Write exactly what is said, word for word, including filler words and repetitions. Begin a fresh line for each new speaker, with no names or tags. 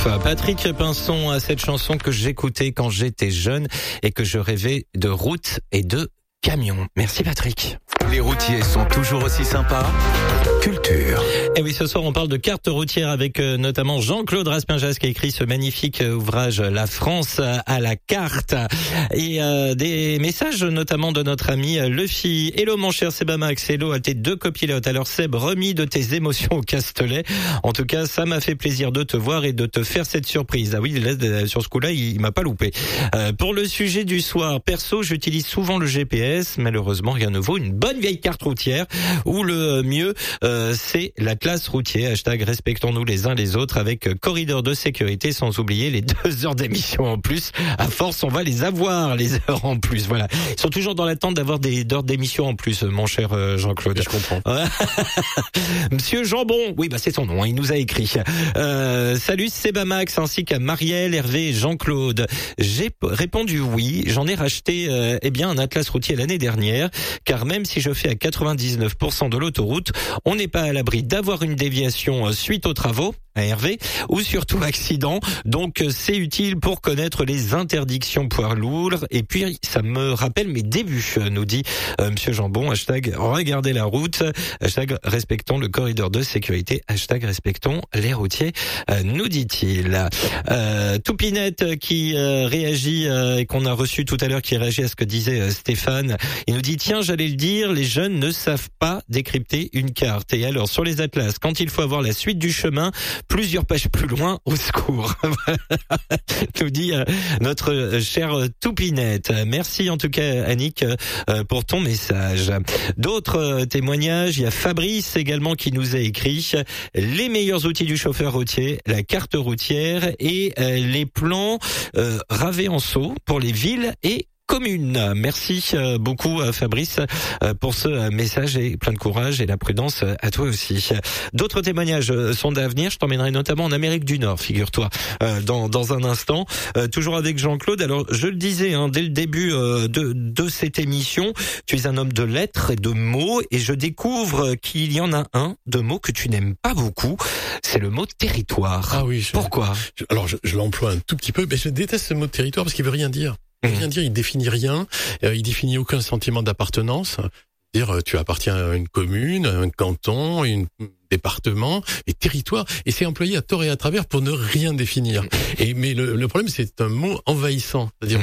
Patrick Pinson a cette chanson que j'écoutais quand j'étais jeune et que je rêvais de route et de camion. Merci Patrick.
Les routiers sont toujours aussi sympas. Culture.
Et oui, ce soir on parle de carte routière avec euh, notamment Jean-Claude Raspinjas qui a écrit ce magnifique euh, ouvrage La France à la carte et euh, des messages notamment de notre ami euh, Lefi. Hello mon cher Sebamax, hello à tes deux copilotes. Alors Seb, remis de tes émotions au Castellet. En tout cas, ça m'a fait plaisir de te voir et de te faire cette surprise. Ah oui, là, sur ce coup-là, il, il m'a pas loupé. Euh, pour le sujet du soir, perso, j'utilise souvent le G P S. Malheureusement, rien ne vaut une bonne vieille carte routière ou le mieux, euh, c'est l'atlas routier. Hashtag respectons-nous les uns les autres avec corridor de sécurité, sans oublier les deux heures d'émission en plus. À force, on va les avoir, les heures en plus. Voilà. Ils sont toujours dans l'attente d'avoir des heures d'émission en plus, mon cher Jean-Claude.
Je comprends.
Monsieur Jambon, oui, bah c'est son nom, hein, il nous a écrit. Euh, salut Sebamax ainsi qu'à Marielle, Hervé et Jean-Claude. J'ai p- répondu oui, j'en ai racheté euh, eh bien un atlas routier l'année dernière, car même si je fais à quatre-vingt-dix-neuf pour cent de l'autoroute, on n'est pas à l'abri d'avoir une déviation suite aux travaux, à Hervé, ou surtout accident. Donc c'est utile pour connaître les interdictions poids lourds. Et puis ça me rappelle mes débuts, nous dit euh, Monsieur Jambon. Hashtag regardez la route. Hashtag respectons le corridor de sécurité. Hashtag respectons les routiers, euh, nous dit-il. Euh, Toupinette qui euh, réagit euh, et qu'on a reçu tout à l'heure, qui réagit à ce que disait euh, Stéphane. Il nous dit tiens, j'allais le dire, les jeunes ne savent pas décrypter une carte. Et alors sur les atlas, quand il faut avoir la suite du chemin, plusieurs pages plus loin, au secours. Nous dit euh, notre euh, chère Toupinette. Merci en tout cas Annick euh, pour ton message. D'autres euh, témoignages, il y a Fabrice également qui nous a écrit les meilleurs outils du chauffeur routier, la carte routière et euh, les plans euh, ravés en saut pour les villes et commune. Merci euh, beaucoup euh, Fabrice euh, pour ce euh, message et plein de courage et la prudence euh, à toi aussi. D'autres témoignages euh, sont d'avenir. Je t'emmènerai notamment en Amérique du Nord, figure-toi, euh, dans dans un instant. Euh, toujours avec Jean-Claude. Alors je le disais hein, dès le début euh, de de cette émission, tu es un homme de lettres et de mots et je découvre qu'il y en a un de mots que tu n'aimes pas beaucoup. C'est le mot territoire.
Ah oui. Je,
Pourquoi
je, Alors je, je l'emploie un tout petit peu, mais je déteste ce mot de territoire parce qu'il veut rien dire. Il veut rien dire, il définit rien, euh, il définit aucun sentiment d'appartenance. Dire tu appartiens à une commune, à un canton, à un département et territoire, et c'est employé à tort et à travers pour ne rien définir. Et mais le, le problème c'est un mot envahissant, c'est-à-dire